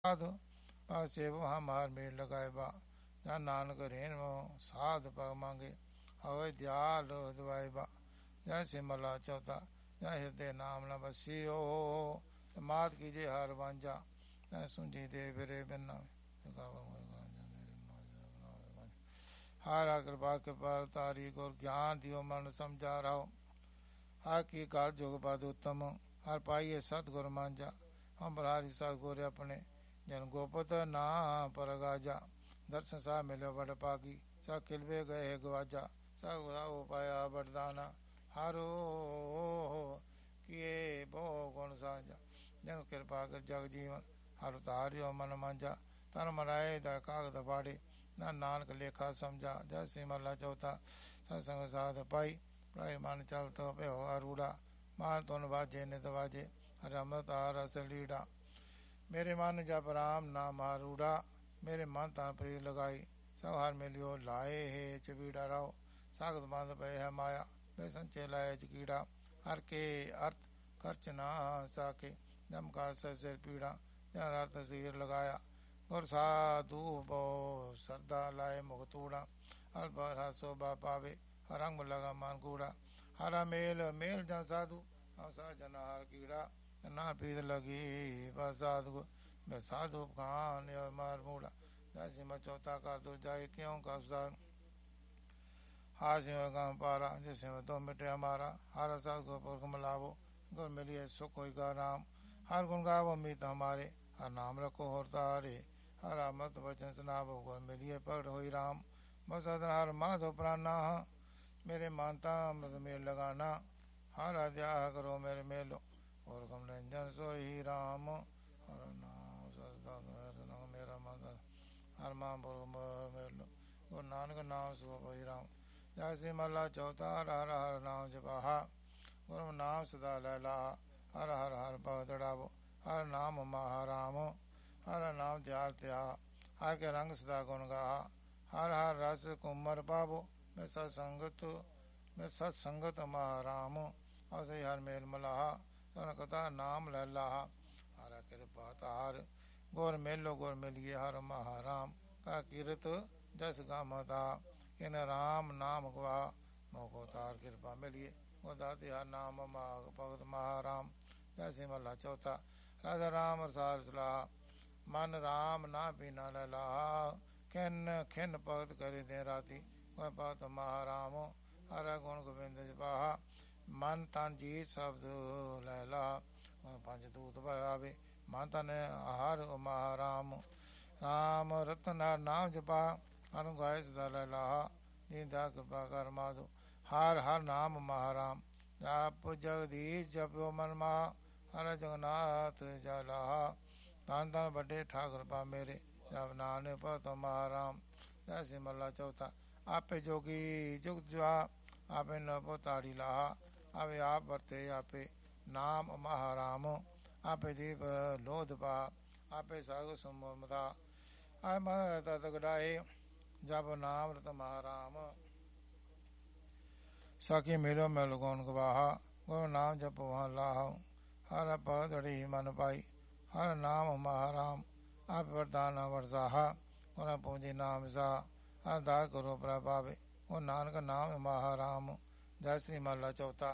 ਸਾਧ ਸੇਵ ਹਮਾਰ ਮੇਲ ਲਗਾਏ ਬਾ ਜਾਂ ਨਾਨਕ ਰੇਨ ਸਾਧ ਪਗ ਮੰਗੇ ਹੋਏ ਦਿਆਲ ਦਵਾਈ ਬਾ ਜਾਂ ਸਿਮਲਾ ਚੌਥਾ ਜਾਂ ਹਿਰਦੇ ਨਾਮ ਨ ਬਸੀਓ ਮਾਤ ਕੀਜੇ ਹਰ ਵਾਂਝਾ ਜਾਂ ਸੁਝੀ ਦੇ ਫਿਰੇ ਬਿਨਾ ਹਾਰਾ ਕਿਰਪਾ ਤਾਰੀ ਗੁਰ ਗਿਆਨ ਦਿਓ ਮਨ ਸਮਝਾ ਰਹਾ ਹਰ ਕੀ ਕਾਲ ਜੋਗ ਪਦ ਉਤਮ ਹਰ ਪਾਈਏ ਸਤਿਗੁਰ ਮਾਂਝਾ ਹਮ ਬਰਾਰੀ ਸਤਿਗੁਰ ਆਪਣੇ ਜਨ ਗੋਪਤ ਨਾ ਪਰਗਾਜਾ ਦਰਸ਼ਨ ਸਾਹਿਬ ਮਿਲਿਓ ਬੜ ਪਾਗੀ ਸਾ ਖਿਲਵੇ ਗਏ ਗਵਾਜਾ ਸਭ ਪਾਇਆ ਵਰਦਾਨਾ ਹਰੋ ਕੀਏ ਬਹੁ ਗੁਣ ਸਾਂਝਾ ਜਨ ਕਿਰਪਾ ਕਰ ਜਗ ਜੀਵਨ ਹਰ ਤਾਰਿਓ ਮਨ ਮਾਂਝਾ ਤਨ ਮਰਾਏ ਦਰ ਕਾਗਦ ਫਾੜੇ ਨਾ ਨਾਨਕ ਲੇਖਾ ਸਮਝਾ ਜੈ ਸਿਮਲਾ ਚੌਥਾ ਸਤਸੰਗ ਸਾਧ ਪਾਈ ਪ੍ਰਾਇ ਮਨ ਚਲ ਤੋ ਭਿਓ ਅਰੂੜਾ ਮਾਨ ਤੁਨ ਵਾਜੇ ਨਿਤ ਵਾਜੇ ਹਰਿ ਅੰਮ੍ਰਿਤ ਰਸ ਲੀੜਾ ਮੇਰੇ ਮਨ ਜਪ ਰਾਮ ਨਾਮ ਆਰੂੜਾ ਮੇਰੇ ਮਨ ਤਾਂ ਪ੍ਰੀਤ ਲਗਾਈ ਸਭ ਹਰ ਮਿਲਿਓ ਲਾਏ ਹੈ ਚਬੀੜਾ ਰਾਓ ਸਾਗਤ ਬੰਦ ਪਏ ਹੈ ਮਾਇਆ ਬੇ ਸੰਚੇ ਲਾਏ ਚਕੀੜਾ ਹਰ ਕੇ ਅਰਥ ਖਰਚ ਨਾ ਸਾਕੇ ਜਮ ਕਾ ਸਿਰ ਪੀੜਾ ਜਨ ਅਰਥ ਸੀਰ ਲਗਾਇਆ ਗੁਰ ਸਾਧੂ ਬੋ ਸਰਦਾ ਲਾਏ ਮੁਕਤੂੜਾ ਅਲਬਰ ਹਾਸੋ ਬਾ ਪਾਵੇ ਰੰਗ ਲਗਾ ਮਨ ਕੂੜਾ ਹਰਾ ਮੇਲ ਮੇਲ ਜਨ ਸਾਧੂ ਸਾ ਜਨ ਹਰ ਕੀੜਾ ਨਾ ਪੀਤ ਲਗੀ ਬਸ ਸਾਧੂ ਮੈਂ ਸਾਧੂ ਖਾਨ ਮਾਰ ਮੂੜਾ ਜੈਸੇ ਮੈਂ ਚੌਥਾ ਕਰ ਦੋ ਜਾਏ ਕਿਉਂ ਕਸਦਾ हासियों गम पारा जिसे में तो मिटे हमारा हर साथ को पुरख मिलावो गुर मिलिए सुख होई का राम हर गुण गावो मीत हमारे हर नाम रखो होता हरे हर अमृत वचन सुनावो गुर मिलिए प्रगट होई राम बसद हर माधो प्राणा मेरे मानता अमृत मेल लगाना हर अध्याय करो मेरे मेलो और कम रंजन सोई राम हर नाम सदा मेरा मदद हर मां मेलो गुरु नानक नाम सुख होई राम जैसे मल्ला चौथा हर हर हर नाम जपाहा गुरु नाम सदा लैला हर हर हर भगत डावो हर नाम महाराम हर नाम त्यार त्या हर के रंग सदा गुण गाहा हर हर रस कुमर पावो मैं सत्संगत महाराम असे हर मेल मलाहा सन कथा नाम लैलाहा हर कृपा तार गुर मेलो गुर मिलिए हर महाराम का कीरत जस गामता इन राम नाम गवा मोको तार कृपा मिलिए गोदाते हर नाम माग भगत महाराम जैसे मल्ला चौथा राजा राम रसाल सलाह मन राम ना पीना लला खिन खिन भगत करे दे राती कोई भगत महाराम हर गुण गोविंद जपाहा मन तन जी शब्द लैला पंच दूत भावे मन तन हर महाराम राम रतन हर नाम जपा हर गाय सदा लैला दीदा कृपा कर माधो हर हर नाम महाराम जप जगदीश जप्यो मन महा हर जगन्नाथ जला धन धन बड़े ठाकुर पा मेरे जब नानक भगत महाराम जैसे मल्ला चौथा आपे जोगी जुग जुआ आपे नभो ताड़ी लाहा आपे आप वर्ते आपे नाम महाराम आपे दीप लोध पा आपे साग सुमता आय मत गड़ाए जब नाम रत महाराम साकी मिलो मिल गुण गवाहा गुरु नाम जप वहाँ लाहा हर पदड़ी मन पाई हर नाम महाराम आप वरदान वर्षाहा गुण पूंजी नाम सा हर दास करो प्रभावे गुरु नानक नाम महाराम जय श्री मल्ला चौथा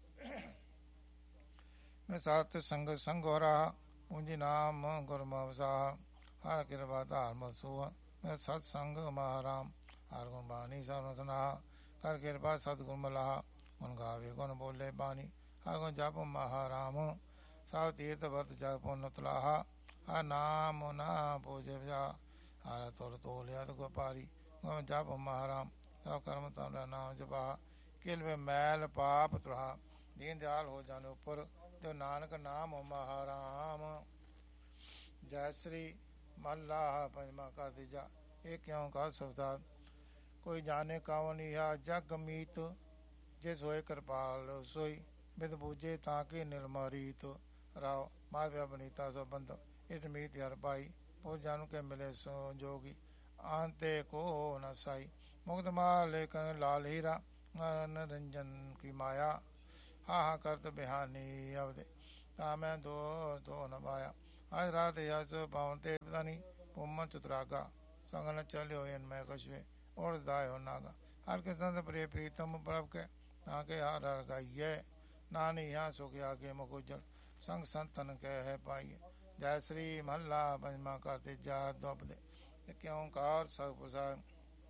मैं सात संग संग हो रहा पूंजी नाम गुरु मवसा हर कृपा धार सुवन मैं सत्संग महाराम हर गुण बानी सर्व सुना कर कृपा सतगुण मलाहा गुण गावे गुण बोले बानी हर गुण जप महाराम सब तीर्थ वर्त जग पुण्य तुलाहा हर नाम ना पूजे जा हर तुल तोल यद गोपारी गुण जप महाराम सब कर्म तमरा नाम जपा किल वे मैल पाप तुहा दीन दयाल हो जाने ऊपर जो नानक नाम महाराम जय श्री मल्ला पंचमा का तीजा एक क्यों का सुविधा कोई जाने कावन या जग मीत जिस होए कृपाल सोई बिद बूझे ताकि निर्मरीत राव माध्या बनीता सो बंद इस मीत हर पाई पूज जानु के मिले सो जोगी आंते को न साई मुक्त माल लेकर लाल हीरा रंजन की माया हा हा करत बिहानी अवदे ता मैं दो न पाया आज रात यस पावन ते पतानी पुमन चतुरागा संग न चलियो इन मैं कछुए और दाय हो नागा हर के संत प्रिय प्रीतम प्रभ के ताके हार हर गाइए नानी यहाँ सुख आगे मुकुजल संग संतन के है पाइए जय श्री महला पंचमा करते जा द्वपदे क्यों कार सब प्रसाद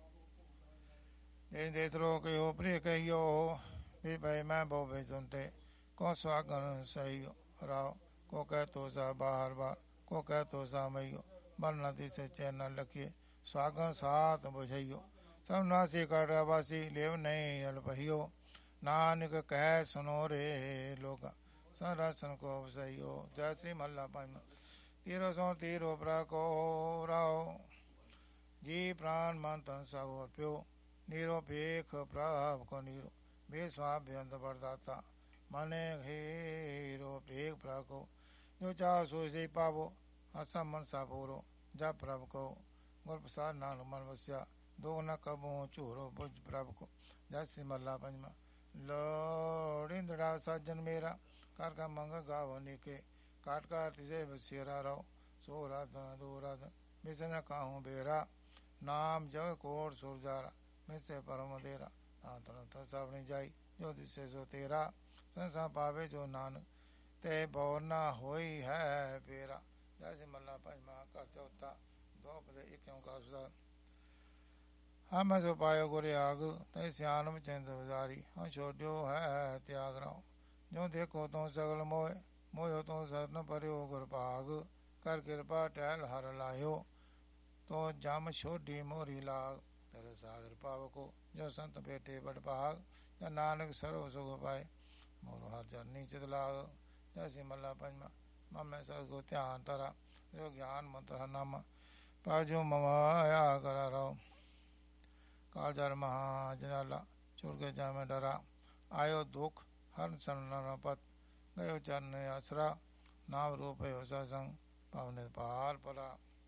जे देथरो कहो प्रिय कहियो भी भाई मैं बहु सुनते को स्वागन सही राव को कह तो सा बाहर बार को कह तो सा मैयो बन नदी से चैन लखिए स्वागन सात बुझइयो सब नासी काटावासी लेव नहीं अल्पहियो नानक कह सुनो रे लोगा संरक्षण को सहियो जय श्री मल्ला पाइमा तीरो सो तीरो प्रको राव जी प्राण मन तन सगो प्यो निरोपेख प्रभ को नीरो बेस्वाभ्यंत वरदाता मने हेरो पेख प्रको जो चाहो सो से पावो हसा मन सा पूरो जब प्रभ को गुर प्रसाद नानक मन वस्या दो न कबो चूरो बुझ प्रभ को जय श्री मल्ला पंचमा लोड़िंदड़ा सज्जन मेरा कर का मंग गावनी के काट काट से बसेरा रहो सो राधा दो राधा मिसन काहू बेरा नाम जय कोट सुरजारा मिसे परम देरा तांतन सबनी जाई जो दिसे सो तेरा संसा पावे जो नानक ते बोरना होई है पेरा जैसे मल्ला पंचमा का चौथा द्वपदे इक्यों का सुधार हम जो पायो गुरे आग ते सियानम चंद उजारी हम छोड़ो है त्याग राव जो देखो तो सगल मोह मोह तो सतन परियो गुर भाग कर कृपा टहल हर लायो तो जम छोड़ी मोरी लाग तेरे सागर पावको जो संत बेटे बड़ भाग या नानक सर्व सुख पाए मोर हर चरनी चित लाग जैसे मल्ला पंचमा मम सदगो ध्यान तरा जो ज्ञान मंत्र नाम पाजो ममाया करा रहो काल जर महाजनाला चुर के जा में डरा आयो दुख हर सन पत गयो चरण आसरा नाम रूप हो सत्संग पावने पार परा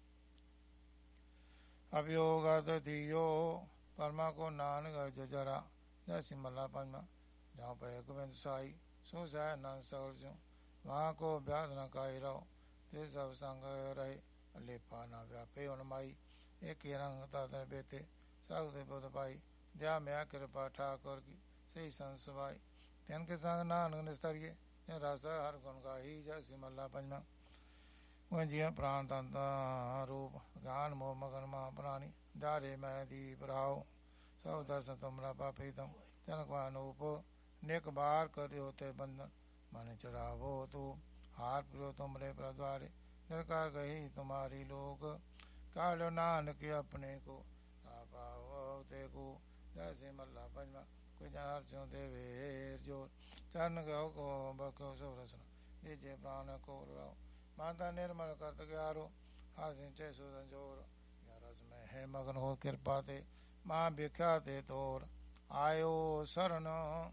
अभियोग दियो परमा को नानक जरा जैसी मल्ला पंचमा जहाँ पे गोविंद साई सो सह नंद सगल स्यों वहाँ को व्याध न काई रहो ते सब संग रहे लेपा न व्यापे उनमाई एक रंग ताते बेते सगदे बुध पाई दया म्या कृपा ठाकुर की सही संसवाई तेन के संग नानक निस्तरिये रस हर गुण गाही जैसी मल्ला पंचमा जिया प्राण तंता रूप ज्ञान मोह मगन मां प्राणी दारे मैं दीप राव सब दर्शन तुमरा पापीतम जनकवानूप नेक बार करियो ते बंधन मन चढ़ावो तू हार प्रियो तुमरे प्रद्वारे दरकार गही तुम्हारी लोग कालो नानक अपने को पाओ ते को जैसे मल्ला पंचमा कोई जनार स्यों देवेर जोर चरण गो को बको सो रसन दीजे प्राण को राव माता निर्मल करत ग्यारो हासिं चे सुदन जोर या रस में है मगन हो कृपा ते माँ भिख्या ते तोर आयो शरण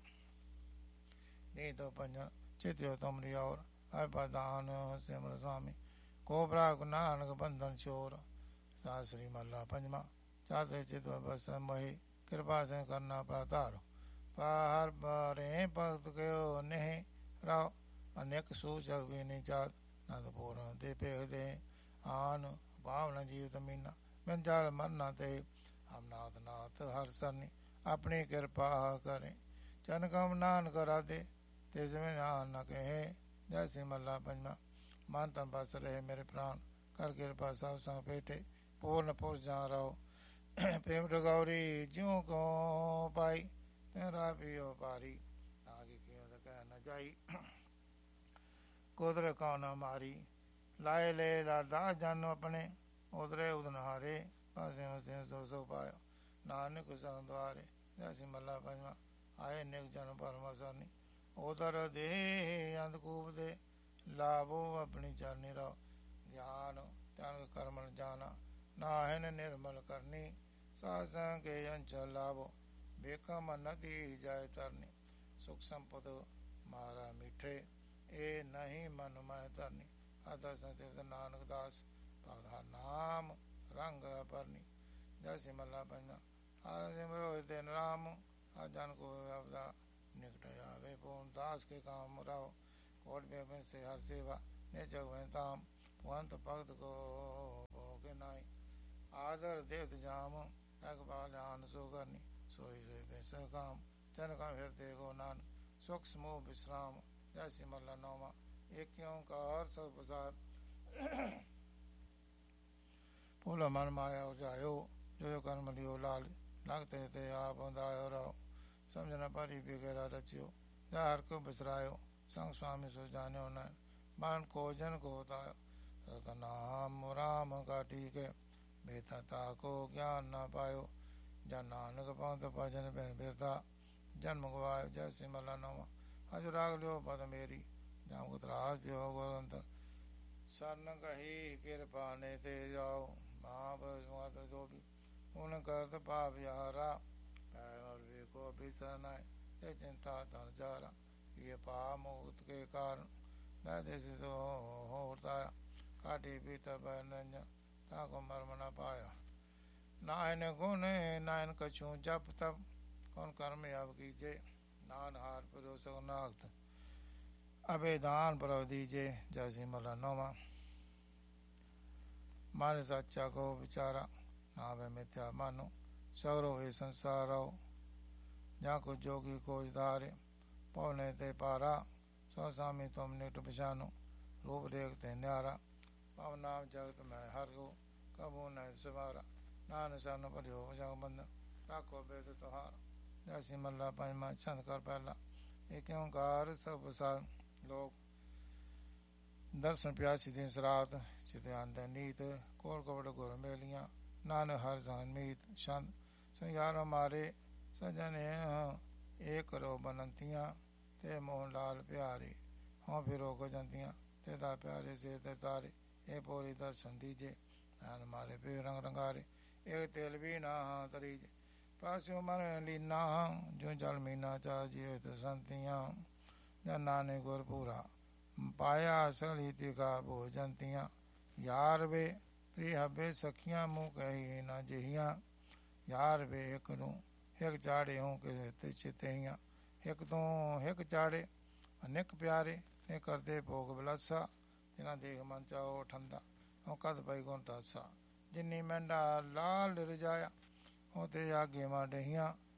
दे तो पंजन चित्यो तुमरी और अपादान सिमर स्वामी कोबरा नानक बंधन चोर सा श्री मल्ला पंचमा चाहते चित्व बस मही कृपा से करना प्रातारो पार बारे भक्त कयो नहीं राव अनेक सूचक भी नहीं चाहत नंद पूर्ण दे पेख दे आन पावन जीवित मीना बिन जाल मरना ते हम नाथ नाथ हर सरनी अपनी कृपा करें चन कम नान करा दे तेज में नान न कहे जैसे मल्ला पंचमा मान तन बस रहे मेरे प्राण कर कृपा सब संग पेटे पूर्ण पुरुष जहाँ रहो प्रेम गौरी ज्यों को पाई तेरा पियो पारी आगे क्यों कह न जाई कोदरे कौन मारी लाए ले लादा जन अपने उधरे उदनहारे पासे मसे दो सौ पायो नानक संग द्वारे जैसे मल्ला पंचमा आए निक जन परम सरनी उधर दे अंधकूप दे लाभो अपनी चरनी रहो ज्ञान त्याग कर्म जाना नाहन निर्मल करनी सासंग के अंचल लाभो बेकम नदी जाय तरनी सुख संपद मारा मीठे ए नहीं मन मैं तरनी अदर्शन नानक दास पौधा नाम रंग परनी जैसे मल्ला पंजा हर सिमरो दिन राम हर जन को अवदा निकट आवे पूर्ण दास के काम रहो कोट में से हर सेवा ने जग में ताम ਭਗਵੰਤ ਭਗਤ ਕੋ ਭੋਗ ਨਾਈ। ਆਦਰ ਦੇਵਤ ਜਾਮ ਤਗ ਪਾਲਿਆਨ ਸੋ ਕਰਨੀ। ਸੋਈ ਰੇ ਬੈਸ ਕਾਮ ਤਨ ਕਾ ਹਿਰਦੇ ਕੋ ਨਾਨ। ਸੁਖ ਸਮੂਹ ਵਿਸਰਾਮ ਜੈਸੀ ਮਹਲਾ ਨੌਵਾਂ। ਏਕ ਓੰਕਾਰ ਸਤਿ ਪ੍ਰਸਾਦ। ਭੋਲਾ ਮਨ ਮਾਇਆ ਉਜਾਇਓ ਜੋ ਜੋ ਕਰਮ ਲਿਓ ਲਾਲ। ਲਗਤੇ ਤੇ ਆਪ ਅੰਦਾਇਓ ਰहो ਸਮਝਣਾ ਭਾਰੀ ਬਿਗੜਾ ਰਚਿਓ। ਜਾ ਹਰ ਕੋ ਬਿਸਰਾਇਓ ਸੰਗ ਸੁਆਮੀ ਸੋ ਜਾਣਿਓ ਨਾਇ। ਮਨ ਕੋ ਜਨ ਕੋ ਤਾਇਓ ਸਤਨਾਮ ਰਾਮ ਕਾ ਟੀਕੇ। ਬੇਤਾ ਤਾ ਕੋ ਗਿਆਨ ਨਾ ਪਾਇਓ ਜਨ ਨਾਨਕ ਪੰਥ ਭਜਨ ਬਿਨ ਬਿਰਤਾ। ਜਨਮ ਗਵਾਇਓ ਜੈਸੀ ਮਹਲਾ ਨੌਵਾਂ। ਅਜ ਰਾਗ ਲਿਓ ਪਦ ਮੇਰੀ ਜਾਮ ਗੁਤਰਾਜ ਪਿਓ ਗੁਰ ਅੰਤਰ। ਸਰਨ ਕਹੀ ਕਿਰਪਾ ਨੇ ਤੇ ਜਾਓ ਮਹਾਂਪੁਰਖ ਜੋ ਵੀ ਹੁਣ ਕਰਤ ਭਾਵ ਯਾਰਾ। ਪੈਰ ਵੇਖੋ ਬਿਸਰਨਾਏ ਤੇ ਚਿੰਤਾ ਤਨ ਜਾਰਾ। ਇਹ ਪਾ ਮੁਕਤ ਕੇ ਕਾਰਨ ਮੈਂ ਦੇਸ ਤੋਂ ਹੋਰਤਾਇਆ। ਕਾਟੀ ਪੀਤਾ ਬੈ ਨੰਜਨ ਤਾ ਕੋ ਮਰਮ ਨਾ ਪਾਇਆ। ਨਾਇਨ ਗੁਣ ਨਾਇਨ ਕਛੂ ਜਪ ਤਪ ਕੌਣ ਕਰਮ ਆਪ ਕੀਜੇ। ਨਾਨ ਹਾਰ ਪਰੋ ਸਗਨਾਗਤ ਅਬੇਦਾਨ ਪ੍ਰਭ ਦੀਜੇ। ਜੈਸੀ ਮਹਲਾ ਨੌਵਾਂ। ਮਨ ਸਾਚਾ ਕੋ ਵਿਚਾਰਾ ਨਾ ਵੇ ਮਿਥਿਆ ਮਾਨੋ। ਸਗਰੋ ਇਹ ਸੰਸਾਰੋ ਜਾਂ ਕੋ ਜੋਗੀ ਕੋਜ ਧਾਰੇ। ਪਉਨੇ ਤੇ ਪਾਰਾ ਸੋ ਸਾਮੀ ਤੁਮ ਨਿਟ ਪਛਾਨੋ। ਰੂਪ ਦੇਖ ਤੇ ਨਿਆਰਾ ਪਵ ਨਾਮ ਜਗਤ ਮੈਂ ਹਰ ਗੋ ਕਬੂ ਨ ਸਵਾਰਾ। ਨਾਨਕ ਸਰਨ ਭਰਿਓ ਜਗ ਬੰਧਨ ਰਾਖੋ ਬੇਦ ਤੁਹਾਰ। ਜੈਸੀ ਮਹਲਾ ਪੰਜਵਾਂ। ਛੰਦ ਕਰ ਪਹਿਲਾ। ਏਕ ਓੰਕਾਰ ਸਤਿ ਪ੍ਰਸਾਦ। ਲੋਕ ਦਰਸ਼ਨ ਪਿਆਸੀ ਦਿਨ ਸਰਾਤ ਚਿਤ ਆਨੰਦ ਨੀਤ। ਕੋਲ ਕਵੜ ਗੁਰ ਮੇਲੀਆਂ ਨਾਨਕ ਹਰ ਜਾਨ ਮੀਤ। ਛੰਦ ਸੰਯਾਰੋ ਮਾਰੇ ਸਜਨੇ ਏ ਕਰੋ ਬਨੰਤੀਆਂ। ਤੇ ਮੋਹਨ ਲਾਲ ਪਿਆਰੇ ਹੋਂ ਫਿਰੋ ਗਜੰਤੀਆਂ। ਤੇ ਦਾ ਪਿਆਰੇ ਸੇ ਤੇ ਤਾਰੇ ਇਹ ਪੋਰੀ ਦਰਸ਼ਨ ਦੀਜੇ। ਨਾਨ ਮਾਰੇ ਪੇ ਰੰਗ ਰੰਗਾਰੇ ਇਹ ਤੇਲ ਵੀ ਨਾ ਤਰੀਜੇ। ਪਾਸਿਓ ਮਨ ਲੀਨਾ ਜੋ ਜਲ ਮੀਨਾ ਚਾਜੀਏ ਤੇ ਸੰਤੀਆਂ। ਜਨ ਨਾਨਕ ਗੁਰ ਪੂਰਾ ਪਾਇਆ ਸਗਲੀ ਤਿਕਾ ਭੋਜੰਤੀਆਂ। ਯਾਰ ਵੇ ਪ੍ਰੀ ਹਬੇ ਸਖੀਆਂ ਮੂੰਹ ਕਹੀ ਨਾ ਜਿਹੀਆਂ। ਯਾਰ ਵੇ ਇੱਕ ਨੂੰ ਇੱਕ ਚਾੜੇ ਹੂੰ ਕਿਸੇ ਤੇ ਚਿਤਹੀਆਂ। ਇੱਕ ਤੋਂ ਇੱਕ ਚਾੜੇ ਅਨੇਕ ਪਿਆਰੇ ਨੇ ਕਰਦੇ ਭੋਗ ਬਲਾਸਾ। ਜਿਨਾਂ ਦੇਖ ਮਨ ਚਾਓ ਠੰਡਾ ਉਹ ਕਦ ਪਈ ਗੁਣ ਤਾਸਾ। ਜਿਨੀ ਮਹਿੰਡਾ ਲਾਲ ਰਜਾਇਆ ਉਹ ਤੇ ਆਗੇ ਮਾ ਡਹੀਆਂ।